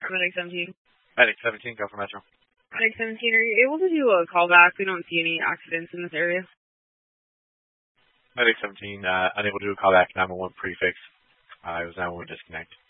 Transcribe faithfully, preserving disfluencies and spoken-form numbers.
Medic seventeen. Medic seventeen, go for Metro. Medic seventeen, are you able to do a callback? We don't see any accidents in this area. Medic seventeen, uh, unable to do a callback, nine one one prefix. Uh, it was nine one one disconnect.